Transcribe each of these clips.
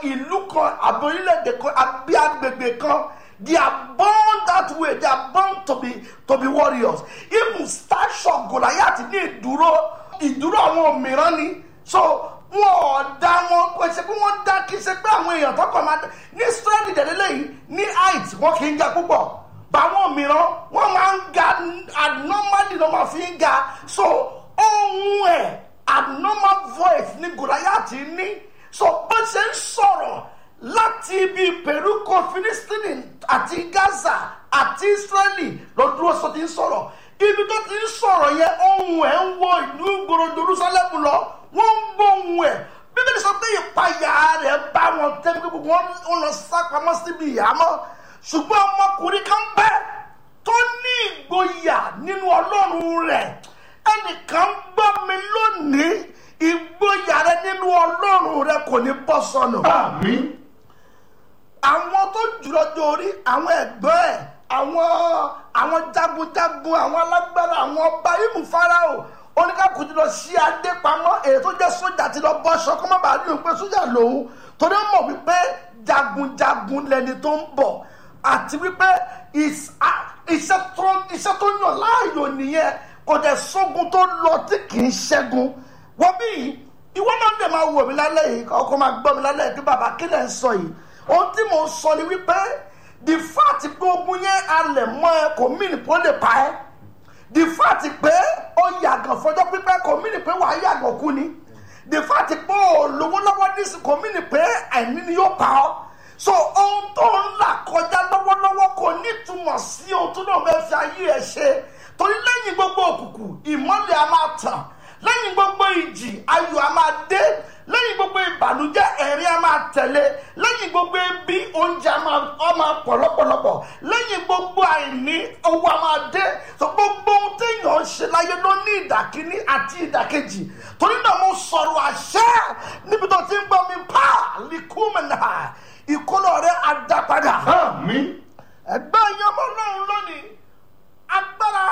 ìlú kan àbí orílẹ̀-èdè kan àbí agbègbè kan, they are born that way. They are born to be warriors. Even stature Goliath ní ìdúró àwọn mìíràn ni. So wọ́n dá wọn kò ṣe pé wọ́n dá kí ṣe pé àwọn èèyàn tó kàn máa ní Israeli dẹ̀lélẹ̀ yìí ní height wọn kì í ga púpọ̀. Báwọn mìíràn wọ́n máa ń ga abnormally ló máa fi ń ga. So ohun ẹ̀ abnormal voice ní Goliath ní. So bó ṣe ń sọ̀rọ̀ láti ibi Peruko Philistine àti Gaza àti Israeli ló dúró sọ ti ń sọ̀rọ̀. Ibi tó ti ń sọ̀rọ̀ yẹn ohun ẹ̀ ń wọ ìlú ìgboro Jerusalem lọ. Wọ́n ń gbọ́ ohun ẹ̀. Bíbélì sọ pé ìpayà rẹ̀ bá wọn tẹ́ gbogbo wọn lọ sá pamọ́ síbi ìyàmọ́. Ṣùgbọ́n ọmọkùnrin kan bẹ́ẹ̀ tó ní ìgboyà nínú Ọlọ́run rẹ̀. Ẹnìkan gbọ́ mi lónìí, ìgboyà rẹ̀ nínú Ọlọ́run rẹ̀ kò ní bọ́ sọnù. Àmín. Àwọn tó jùlọ dorí àwọn ẹ̀gbọ́n ẹ̀, àwọn jagunjagun, àwọn alágbára, àwọn ọba ìmú Fáráò, oníkàkùn ti lọ sí adé pamọ́. Èyí tó jẹ́ sójà ti lọ bọ́ aṣọ kó má bàa rí òun pé sójà lòun, torí ó mọ̀ wípé jagunjagun lẹni tó ń bọ̀, àti wípé iṣẹ́ tó yàn láàyò nìyẹn. Kò dẹ̀ sógun tó lọ tí kì í ṣẹ́gun. Wọ́n bí ìwọ náà dẹ̀ máa wò mí lálẹ́ yìí, ọkọ máa gbọ́ mi lálẹ́ yìí kí bàbá kí lẹ̀ ń sọ yìí. Ohun tí mò ń sọ ni wípé the fact pé ogun yẹn alẹ̀ mọ́ ẹ kò mí ní kó lè pa ẹ́. The fact pé ó yàgàn fọjọ́ pípẹ́ kò mí ní pé wàá yàgàn kú ni. The fact pé ó lówó lọ́wọ́ nísìn kò mí ní pé ẹ̀mí ni yóò pa ọ́. So ohun tó ń là kọjá lọ́wọ́lọ́wọ́ kò ní túmọ̀ sí ohun tó náà fẹ́ fi ayé ẹ̀ ṣe. Torí lẹ́yìn gbogbo òkùnkùn ìmọ́lẹ̀ a máa tàn, lẹ́yìn gbogbo ìjì ayọ̀ a máa dé, lẹ́yìn gbogbo ìbànújẹ́ ẹ̀rín a máa tẹ̀lé, lẹ́yìn gbogbo ebi oúnjẹ a máa pọ̀ lọ́pọ̀lọpọ̀, lẹ́yìn gbogbo àìní owó a máa dé. So gbogbo ohun téèyàn ń ṣe láyé ló ní ìdàkíní àti ìdàkejì. Torí náà mo sọ̀rọ̀ àṣẹ níbi tó ti ń gbọ́ mi pa likúmẹ̀nà ìkólọ rẹ̀ á dá padà. Àmín. Ẹgbẹ́ ìyọmọ Ọlọ́run lónìí, agbára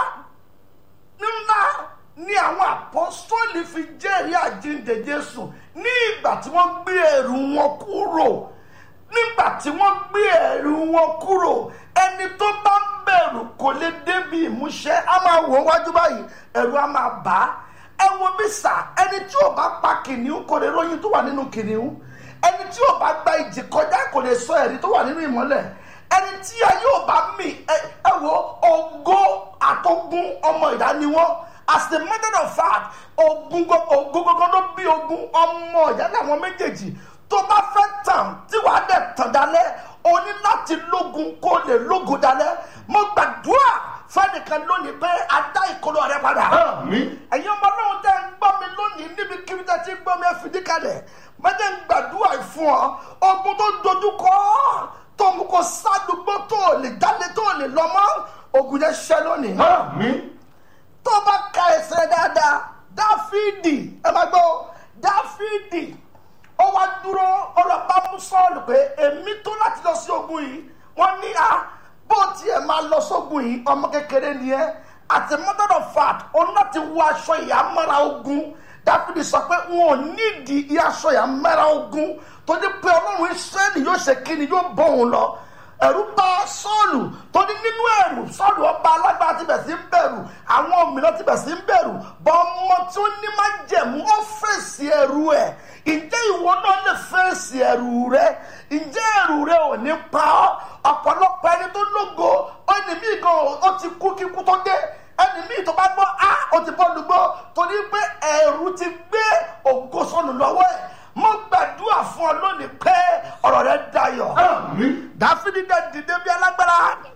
ńlá ni àwọn apọ́sítélì fi jẹ́rìí àjíǹde Jésù ní ìgbà tí wọ́n gbé ẹrù wọn kúrò. Nígbà tí wọ́n gbé ẹrù wọn kúrò, ẹni tó bá ń bẹ̀rù kò lè débi ìmúṣẹ. A máa wò wájú báyìí, ẹ̀rù a máa bà á. Ẹ wo bí sà, ẹni tí ò bá pa kìnìún kò lè ròyìn tó wà nínú kìnìún. Ẹni tí ò bá gba ìjì kọjá kò lè sọ ẹ̀rí tó wà nínú ìmọ́lẹ̀. Ẹni tí ayé ò bá mì, ẹ wo ògo àtọ̀gùn ọmọ ìyá ni wọ́n. As the matter of fact, ogun gbogbo ló bí ogun, ọmọ ìyá làwọn méjèèjì. Tó bá fẹ́ tàn tí wàá dẹ̀ tàn dalẹ̀, o ní láti lógun kó lè lógo dalẹ̀. Mo gbàdúrà fẹ́nìkan lónìí pé a dá ìkólọ rẹ padà. Àmín. Ẹ̀yin ọmọ Ọlọ́run tẹ́ ń gbọ́ mi lónìí níbi kíbi tẹ́ ti ń gbọ́ mi ẹ fìdí kalẹ̀. Mẹ́tẹ́ ń gbàdúrà fún ọ, ogun tó dojú kọ ọ́, tó mú kó sádùúgbò tó lè jáde tó lè lọ mọ́, ogun yẹn ṣẹ́ lónìí. Àmín. Tó bá ka ẹsẹ̀ dáadáa, Dáfídì ẹ máa gbọ́, Dáfídì ó wá dúró ọlọ́pàá mú Sọ́ọ̀lù pé èmi tó láti lọ sí ogun yìí. Wọ́n ní bó tiẹ̀ máa lọ sógun yìí ọmọ kékeré ni ẹ́. As a matter of fact, ó láti wọ aṣọ ìhámọ́ra ogun. Dáfídì sọ pé wọn ò nídìí aṣọ ìhámọ́ra ogun tó dé pé Ọlọ́run Ísírẹ́lì yóò ṣe kíni, yóò bọ́ òun lọ. Ẹ̀rù bà Sọ́ọ̀lù tó ní nínú ẹ̀rù Sọ́ọ̀lù ọba alágbára ti bẹ̀ sí ń bẹ̀rù, àwọn òmìnira ti bẹ̀ sí ń bẹ̀rù. Bọ́ ọmọ tí ó ní máa jẹ̀mú ó fèsì ẹ̀rù ẹ̀. Ǹjẹ́ ìwọ náà lè fèsì ẹ̀rù rẹ? Ǹjẹ́ ẹ̀rù rẹ ò ní pa ọ́? Ọ̀pọ̀lọpọ̀ ẹni tó lógo ẹni míì gan ó ti kú kíkú tó dé. Ẹni míì tó bá gbọ́ ó ti bọ́ lùgbọ́ torí pé ẹ̀rù ti gbé ògo sọnù lọ́wọ́ ẹ̀. Mo gbàdúrà fún ọ lónìí pé ọ̀rọ̀ rẹ dayọ̀. Àmín. Dáfídì dẹ̀ dìde bí alágbára.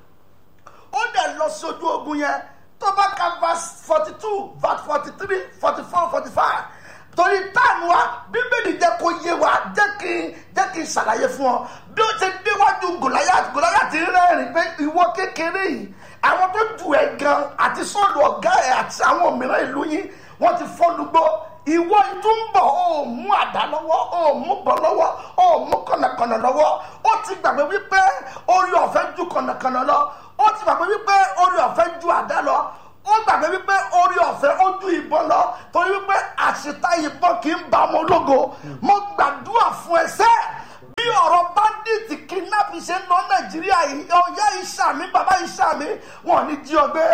Ó dẹ̀ lọ sí ojú ogun yẹn. Tó bá ka verse 42, verse 43, 44, 45. Torí táàmù wa Bíbélì jẹ́ kó yé wa, jẹ́ kí n ṣàlàyé fún ọ. Bí ó ti déwájú Gòláyátì rẹ́rìn pé ìwọ kékeré yìí, àwọn tó jù ẹ́ gan àti Sọ́ọ̀lù ọ̀gá ẹ̀ àti àwọn òmìnira ìlú yín wọ́n ti fọ́nugbó. Ìwọ ìtúnbọ̀ ó mú àdá lọ́wọ́, ó mú bọ̀ lọ́wọ́, ó mú kànnàkànnà lọ́wọ́. Ó ti gbàgbé wípé orí ọ̀fẹ́ ju kànnàkànnà lọ. Ó ti gbàgbé wípé orí ọ̀fẹ́ ju àdá lọ. Ó gbàgbé wípé orí ọ̀fẹ́ ó ju ìbọn lọ. Torí wípé àṣìta ìbọn kì í ba ọmọ ológo. Mo gbàdúrà fún ẹsẹ̀ bí nàìjíríà yìí ọ̀yá ìṣàmì bàbá ìṣàmì wọn ní jí ọgbẹ́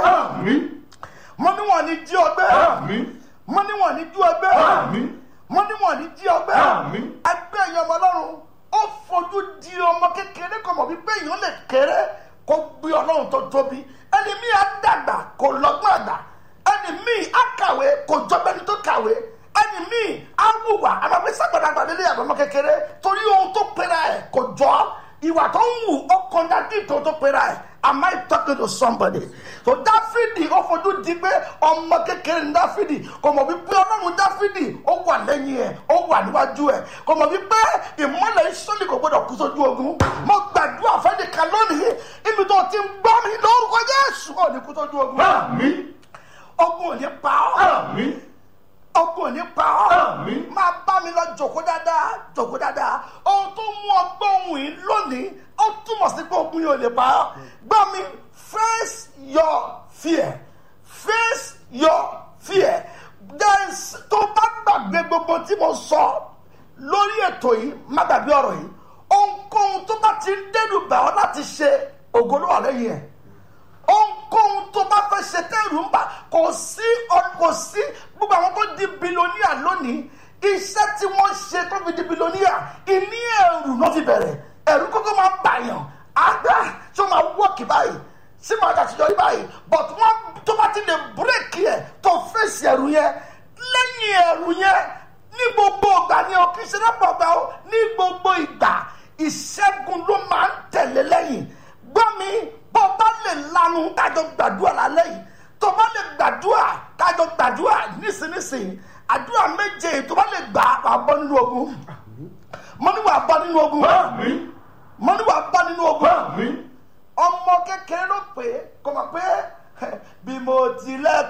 mo ní wọn ní jí ọgbẹ́ mo ní wọn ní jí ọgbẹ́ mo ní wọn ní jí ọgbẹ́ ẹgbẹ́ ẹ̀yọ́ ọmọ ọlọ́run ó fojú di ọmọ kékeré kò mọ̀ wípé èèyàn lè kéré kó gbé ọlọ́run tó tóbi ẹni míì á dàgbà kò lọ́gbọ́n àgbà ẹni míì á kàwé kò jọgbẹ́ni tó kàwé ẹni míì á wùwà àmọ́ sàgbàdàgbà lélẹ̀ àbọ̀mọ́ kékeré torí ohun tó pera ẹ̀ kò jọ ìwà tó ń wù ó kọjá dídò tó pera ẹ̀. Am I talking to somebody? So Dáfídì ó fojú di pé ọmọ kékeré ní Dáfídì kò mọ̀ wípé ọlọ́run Dáfídì ó wà lẹ́yìn ẹ̀ ó wà níwájú ẹ̀ kò mọ̀ wípé ìmọ́lẹ̀ Ísírẹ́lì kò gbọdọ̀ kú sójú ogun. Mo gbàdúrà fẹ́nìkan lónìí ibi tó ti ń gbọ́ mi lórúkọ Jésù ò ní kú sójú ogun. Ogun ò ní pa ọ́. Ogun ò ní pa ọ́. Máa bá mi lọ jòkó dáadáa. Ohun tó mú ọgbọ́n ohun yìí lónìí ó túmọ̀ sí pé ogun yóò lè pa ọ́. Gbọ́ mi, face your fear. Face your fear. Tó bá gbàgbé gbogbo tí mo sọ lórí ètò yìí, má gbàgbé ọ̀rọ̀ yìí. Ohunkóhun tó bá ti ń dẹ́rù bà ọ́ láti ṣe ògo ló wà lẹ́yìn ẹ̀. Ohunkóhun tó bá fẹ́ ṣe tẹ́rù ń bà kò sí gbogbo àwọn tó di bilóníà lónìí iṣẹ́ tí wọ́n ṣe tó fi di bilóníà ìní ẹ̀rù ló fi bẹ̀rẹ̀ ẹ̀rù kókó máa ń bàyàn àgbà tí ó máa wọ́ọ̀kì báyìí tí máa ṣàṣeyọrí báyìí but wọ́n tó bá ti lè búrẹ́kì ẹ̀ tó fèsì ẹ̀rù yẹn lẹ́yìn ẹ̀rù yẹn ní gbogbo ìgbà ni o kì í ṣe lọ́pọ̀ ọgbà o ní gbogbo ìgbà ìṣẹ́gun ló máa ń tẹ̀lé lẹ́yìn gbọ́ mi bó bá lè lanu kájọ gbàdúrà lálẹ́ yìí tó bá lè gbàdúrà kájọ gbàdúrà nísinsìnyí àdúrà méje tó bá lè gbà wà bọ́ nínú ogun mo ní wà bọ́ nínú ogun mo ní wà bọ́ nínú ogun ọmọ kékeré ló pè é kò mọ̀ pé bí mo tilẹ̀